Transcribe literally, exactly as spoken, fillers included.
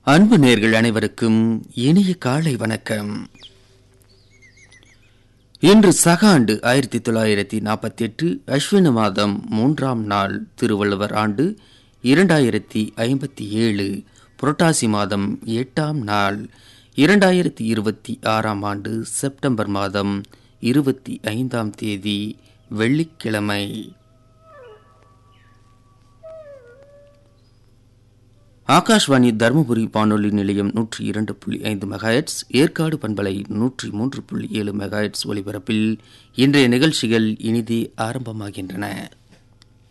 அன்பு நேயர்கள் அனைவருக்கும் இனிய காலை வணக்கம். இன்று சக ஆண்டு ஆயிரத்தி தொள்ளாயிரத்தி நாற்பத்தி எட்டு அஸ்வின மாதம் மூன்றாம் நாள், திருவள்ளுவர் ஆண்டு இரண்டாயிரத்தி ஐம்பத்தி ஏழு, புரட்டாசி மாதம் எட்டாம் நாள், இரண்டாயிரத்தி இருபத்தி ஆறாம் ஆண்டு செப்டம்பர் மாதம் இருபத்தி ஐந்தாம் தேதி, வெள்ளிக்கிழமை. ஆகாஷ்வாணி தருமபுரி வானொலி நிலையம் நூற்றி இரண்டு புள்ளி ஐந்து மெகாஹெட்ஸ், ஏற்காடு பண்பலை நூற்றி மூன்று புள்ளி ஏழு மெகாஹெட்ஸ் ஒலிபரப்பில் இன்றைய நிகழ்ச்சிகள் இனிதே ஆரம்பமாகின்றன.